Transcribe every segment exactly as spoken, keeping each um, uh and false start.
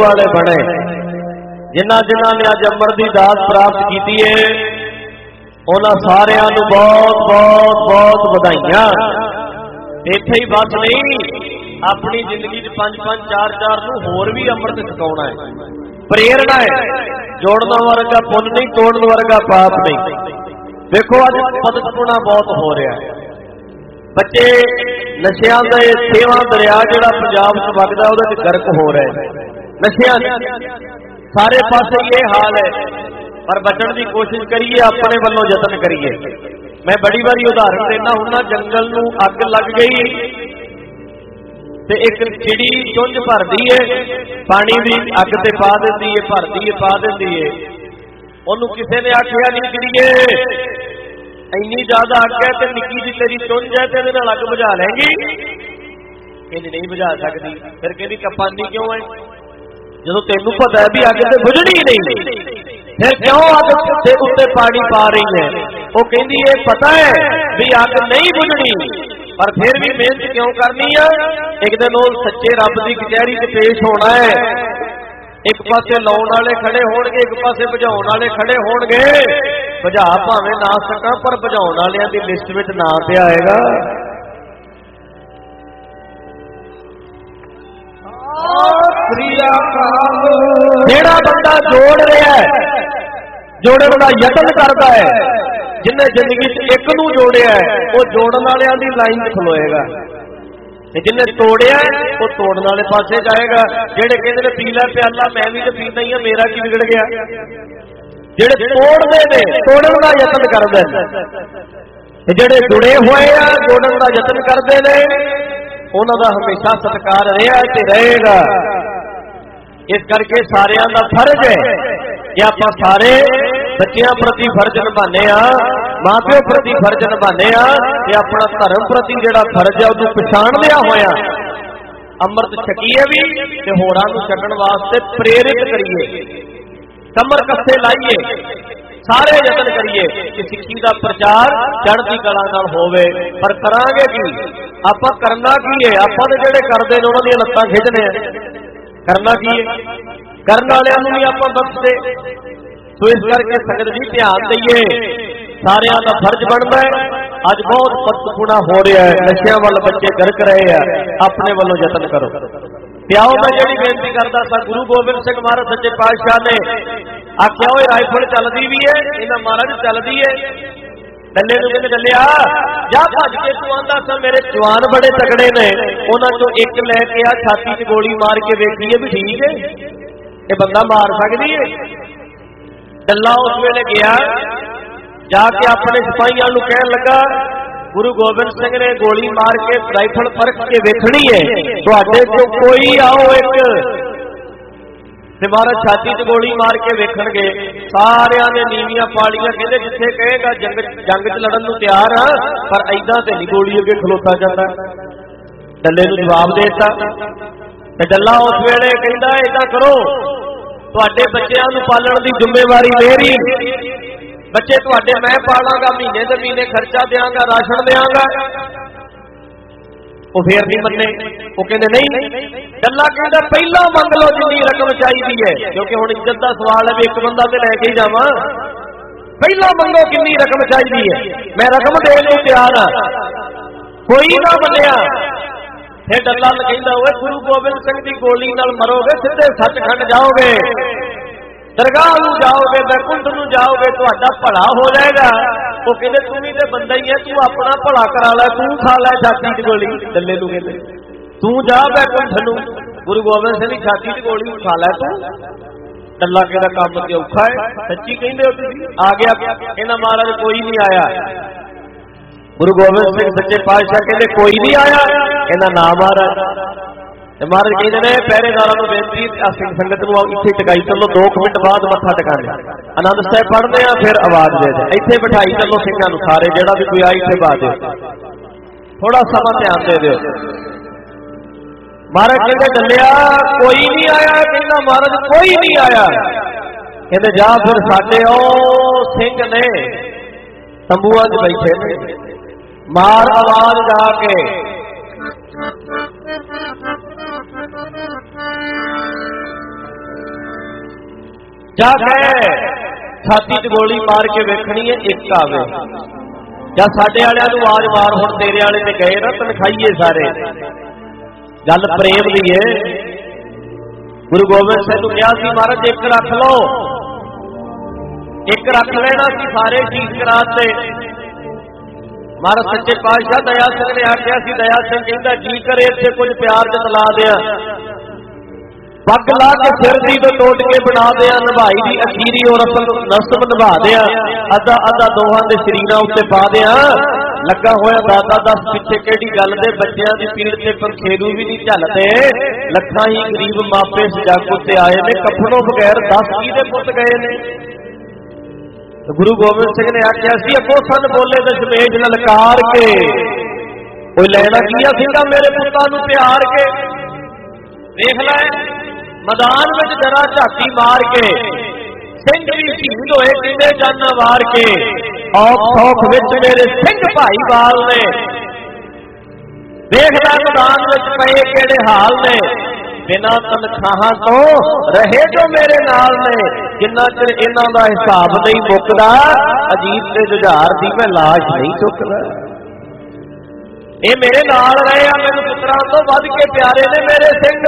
वाले बने। जिन्हां जिन्हां ने अज अमर की दात प्राप्त की है उन्हां सारियां नूं बहुत बहुत बहुत बधाइयां। इत्थे ही बस नहीं, अपनी जिंदगी च पंज पंज चार चार नूं होर भी अमृत छकाउणा है, प्रेरणा है। जोड़न वर्गा पुन नहीं, तोड़न वर्गा पाप नहीं। देखो अज पदपुना बहुत हो रहा है, बच्चे नशियां दे सेवा दरिया जिहड़ा पंजाब च वगदा उहदे च गर्क हो रहे हैं। नशियां सारे पासे ये हाल है, पर बचण की कोशिश करिए, अपने वालों यतन करिए। मैं बड़ी बारी उदाहरण देना हुन्ना, जंगल नूं अग लग गई ते एक चिड़ी चुंझ भरदी है, पानी भी अग ते पा दिंदी है, भरदी है पा दिंदी है। उहनूं किसी ने आखिया नहीं चिड़िए इन्नी ज्यादा अग है तो निक्की जी तेरी चुंझ है तो इहदे नाल अग बुझा लेंगी? कहती नहीं बुझा सकती। फिर कहती कपानी क्यों है? जो तेनू पता है भी अग तो बुझनी नहीं, फिर क्यों अग के उत्ते पानी पा रही है? वो कहती ये पता है भी अग नहीं बुझनी, पर फिर भी मेहनत क्यों करनी है? एक दिन वो सच्चे रब की कचहरी च पेश होना है। एक पासे लाउण वाले खड़े होणगे, एक पासे बुझाउण वाले खड़े होणगे। बुझा भावें ना सका, पर बुझाउण वालियां दी लिस्ट विच ना पिया आएगा। जेड़ा बंदा जोड़ रहा है, जोड़न का यतन करता है, जिन्हें जिंदगी एक नूं जोड़िया है वो जोड़न वालियां दी लाइन च खलोएगा, जिन्हें तोड़िया वो तोड़न वाले पासे जाएगा। जेड़े कहते ने पी लै प्याला मैं भी तो पीता ही हाँ, मेरा की बिगड़ गया। जेड़े तोड़ते ने तोड़न का यतन करते हैं, जेड़े जुड़े हुए हैं जोड़न का यतन करते हैं, उन्हों का हमेशा सत्कार रहा ते रहेगा। इस करके सारियां दा फर्ज है कि आप सारे बच्चों प्रति फर्ज निभाने, मां प्यो प्रति फर्ज निभाने, अपना धर्म प्रति जिहड़ा फर्ज है उन्होंने पछाणदिया होया अमृत छकीए भी ते होरां नूं छकण वास्ते प्रेरित करिए, कमर कस्से लाइए, सारे यतन करिए कि सिक्खी का प्रचार चढ़ती कला नाल होवे। पर करांगे की? आपां करना की है? आपां दे जिहड़े करदे ने उन्हां दीयां लत्तां खिचने करना की है? करन वालियां नूं भी आपां बख्शदे। तो इस करके संगत जी ध्यान दईए, सारियां दा फर्ज बनदा है। अज बहुत पदपुना हो रहा है, नशियां वाल बच्चे गरक रहे हैं, अपने वालों यतन करो। प्याओ मैं जी बेनती करता था, गुरु गोबिंद सिंह महाराज सच्चे पातशाह ने आख्या वो राइफल चलती भी है, इन्हें महाराज चलती है। डल्ले नूं कहंदे डल्लिया जा भज के तू आंदा सा मेरे जवान बड़े तगड़े ने, उन्हां चों एक लैके आ छाती च गोली मार के वेखीए भी ठीक है, ये बंदा मार सकदी है। डल्ला उस वेले गया, जाके अपने सिपाहियों नूं कहण लगा गुरु गोबिंद सिंह ने गोली मार के राइफल परख के वेखनी है, तुहाडे चों कोई आओ एक ते महाराज छाती च गोली मार के वेखणगे। सारियां ने नीवियां पालियां, कहंदे जिथे कहेगा जंग जंग च लड़न नूं तैयार हाँ, पर ऐदां ते नहीं गोली अगे खलोता जाता। डल्ले नूं जवाब देता ते डल्ला उस वेले कहंदा ऐदां करो, तुहाडे बच्चिआं नूं पालण दी जिम्मेवारी मेरी, बच्चे तुहाडे मैं पालांगा, महीने दे महीने खर्चा देंगा, राशन देंगा। वो फिर नहीं मन्ने, वो कहते नहीं। डल्ला कहता पहला मंग लो जितनी रकम चाहिए है, क्योंकि हुण इज्जत का सवाल है भी एक बंदा तो लैके ही जावां। पहला मंगो कितनी रकम चाहिए है, मैं रकम देने को तैयार हाँ। कोई ना मन्निया। फिर डल्ला कहता हुए गुरु गोबिंद सिंह की गोली नाल मरोगे, सीधे सचखंड जाओगे, दरगाह नूं जाओगे, बैकुंठ नूं जाओगे, तुहाडा भला हो जाएगा। वो कहते तू भी तो बंदा ही है, तू अपना भला करा लै, तू खा लै छाती च गोली। डल्ले नूं कहते तू जा बैकुंठ नूं, गुरु गोबिंद सिंह की छाती च गोली खा लै तू। डल्ला कहता काम ते औखा है, सच्ची कहंदे हो तुसीं? आ गया कहना महाराज कोई नहीं आया। गुरु गोबिंद सिंह सच्चे पातशाह कहते कोई नहीं आया, कहना ना महाराज। महाराज कहते ने पहरेदारां नूं बेनती सिंह संगत नूं इत्थे टकाई चलो, दो मिनट बाद मत्था टेकाने आनंद साहिब पढ़दे आ, फिर आवाज दे दे, इत्थे बिठाई चलो सिंहां नूं सारे, जेड़ा भी कोई आई इत्थे बात दे, थोड़ा समा ध्यान दे दिओ। महाराज कहते डल्लिया कोई नहीं आया, कहना महाराज कोई नहीं आया। कहते जा फिर साडे ओ सिंह ने तंबूआं च बैठे ने, मार आवाज जाके। ਜਾ कह छाती च गोली मार के वेखनी है एक आवे, या साडे वालियां नूं आवाज मार हुण तेरे वाले ते गए ना तनखाईए सारे। गल प्रेम दी है। गुरु गोबिंद सिंह नूं कहा सी महाराज एक रख लो, एक रख लेना सी, सारे ठीक कराते। महाराज सच्चे पातशाह दया सिंह ने आख्या सी, दया सिंह कहंदा जी करे इत्थे कुछ प्यार जतला दिया, पग ला के सिर दी तो टोट के बना दिया, निभाई दी अखीरी और रस्म निभा दिया, अद्धा अद्धा दोहां दे शरीरां उत्ते पा दिया। लगा होया दादा दस पिछे केड़ी गल दे बच्चियां दी पीड़ ते पंखेरू भी नहीं झलते, लखां ही गरीब मापे इस जग उत्ते आए ने, कफनों बगैर दस की दे पुत गए ने। गुरु गोबिंद सिंह ने आख्या सी अगों सन बोले दशमेश ललकार के, कोई लैना किया सिंगा मेरे पुत्तां नूं प्यार के। देख लै मैदान में जरा झाती मार के, सिंह भी शहीद होए किन्ने जाना वार के, औख सौख विच मेरे सिंह भाईवाल ने। देख लै मैदान में पए केड़े हाल ने, बिना तनखाहां तो रहे जो मेरे नाल ने, जिन्ना चिर इन्हां दा हिसाब नहीं मुकदा, अजीत दे जुझार दी मैं लाश नहीं चुकदा। ये मेरे नाल रहे आ, मैनूं पुत्रां तो वध के प्यारे ने मेरे सिंह।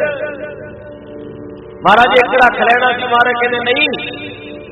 महाराज एक रख लेना सी, महाराज कहते नहीं,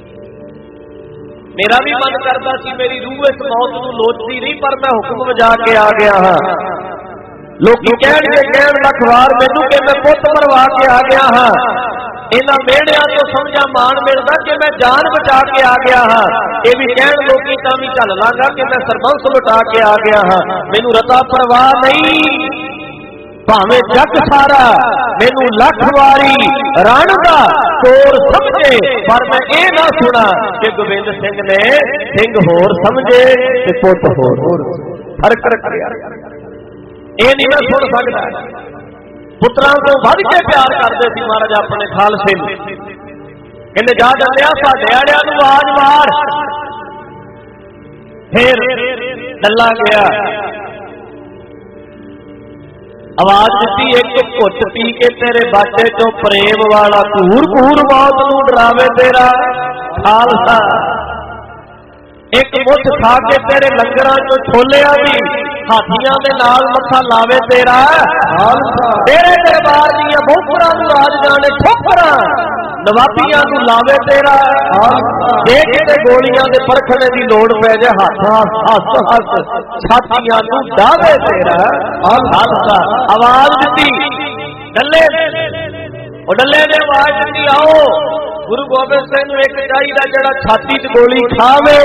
मेरा भी मन करता सी, मेरी रूह इस मौत नूं लोचदी नहीं, पर मैं हुक्म वजा के आ गया हाँ। लोकी कहणगे कहण लख वार मैनूं कि मैं पुੱਤ मरवा के आ गया हाँ। इन्हां मेहणियां तो समझा मान मिलदा कि मैं जान बचा के आ गया हाँ। ये भी कहण लोकी तां भी झल लांगा कि मैं सरबंस लुटा के आ गया हाँ। मैनूं रता परवाह नहीं, भावें जग सारा मैनूं लख वारी रण दा चोर समझे, पर मैं ये ना सुना कि गोबिंद सिंह ने सिंह होर समझे ते पुੱਤ होर। फर्क रखिया ये नहीं मैं सुन सकता। पुत्रां को वध के प्यार करते सी महाराज अपने खालसे नूं, कहंदे जा जल्लिया साडे वालियां नूं आवाज मार। फिर डल्ला गया, आवाज दी एक घुट पी के तेरे बाटे चो प्रेम वाला घूर घूर मौत नूं डरावे तेरा खालसा, एक मुठ खा के तेरे लंगरां चो छोलिया दी हाथियां दे नाल मत्था लावे तेरा खालसा, तेरे दरबार दीयां भोपरां नूं राज जाने ठोकरां नवाबियां नूं लावे तेरा खालसा, जे किते गोलियां दे परखणे दी लोड़ पै जाए हथ हस हस छातियां नूं डावे तेरा खालसा। आवाज दी डल्ले ओ डल्ले ने आवाज दी आओ गुरु गोबिंद सिंह नूं एक चाहिदा जिहड़ा छाती च गोली खावे।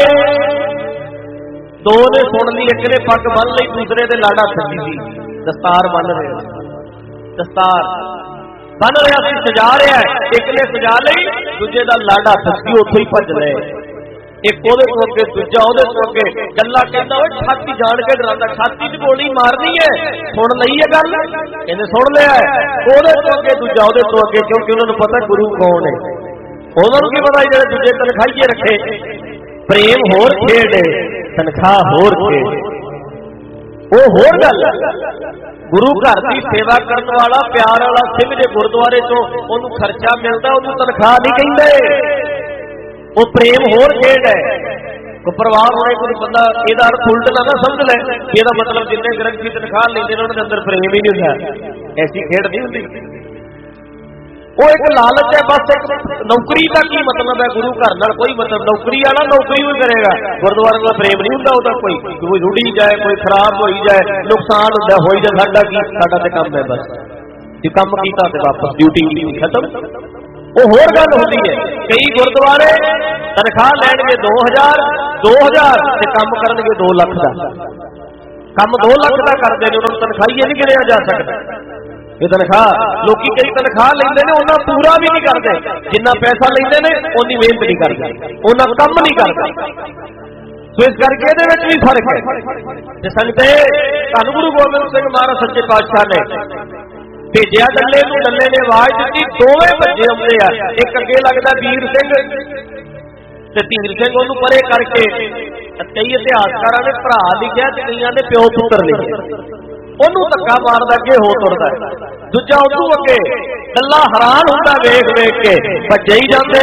दो ने सुन ली, एक ने पग बन ली, दूसरे ने लाड़ा छड्डी सी, दस्तार बन रहे दस्तार बन रहा सी, सजा रहा है, एक ने सजा ली, दूजे का लाड़ा फसी उथों ही भज ले, एक ओदे तो अगे दूजा ओदे तो अगे। डल्ला कहता वो छाती जान के डरांदा, छाती च गोली मारनी है, सुन लई है गल, कहंदे सुन लिया है, ओदे तो अगे दूजा ओदे तो अगे, क्योंकि उन्होंने पता गुरु कौन है, उन्होंने की पता जिहड़े दूजे तनखाईए रखे। प्रेम होर खेड तनख्वाह होर खेड, वो होर गल। गुरु घर की सेवा करने वाला प्यार वाला सिंह जे गुरुद्वारे चो उन्होंने खर्चा मिलता, उन्होंने तनख्वाह नहीं कहते, वो प्रेम होर खेड है। तो परिवार होने कोई बंदा ਇਹਦਾ अर्थ उल्ट ना ना समझ ले, ਇਹਦਾ मतलब जिन्ने ग्रंथी तनख्वाह लेंदे उन्होंने अंदर प्रेम ही नहीं होता, ऐसी खेड नहीं होती। वो एक लालच है, बस एक नौकरी का की मतलब है, गुरु घर नाल कोई मतलब नौकरी वाला नौकरी भी करेगा, गुरुद्वारे का प्रेम नहीं होता, होता कोई कोई रुड़ी जाए, कोई खराब हो जाए, नुकसान होता हो जाए, साडा की साडा ते काम है, बस जो काम कीता ते वापस ड्यूटी खत्म। वो होर गल होती है, कई गुरुद्वारे तनख्वाह लैणगे दो हजार दो हजार ते काम करनगे दो लख का, काम दो लख का करते हैं, उन्होंने तनख्वाही नहीं गिनिया जा सकता। ये तनख्वाह लोग कई तनख्वाह लेंदे ने, उन्ना पूरा भी नहीं करते, जिन्ना पैसा लेंदे ने उन्नी मेहनत नहीं करते, उन्ना कम नहीं करते। तो इस करके ये भी फर्क है। संगते धन गुरु गोबिंद सिंह महाराज सच्चे पातशाह ने भेजिया डल्ले नूं, डल्ले ने आवाज दी, दोवें बच्चे आउंदे आ, एक अगे लगदा वीर सिंह ते धीर सिंह ओनूं परे करके, कई इतिहासकारां ने भरा लिखिया ते कईयां ने प्यो पुत्र लिखिया, ਉਹਨੂੰ ਧੱਕਾ ਮਾਰਦਾ ਅੱਗੇ ਹੋ ਤੁਰਦਾ, ਦੂਜਾ ਉਦੋਂ ਅੱਗੇ ਡੱਲਾ ਹੈਰਾਨ ਹੁੰਦਾ ਵੇਖ ਵੇਖ ਕੇ, ਭੱਜੇ ਹੀ ਜਾਂਦੇ